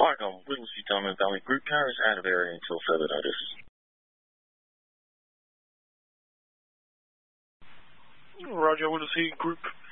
Mike on Whittlesey Diamond Valley. Group car is out of area until further notice. Roger, Whittlesey Group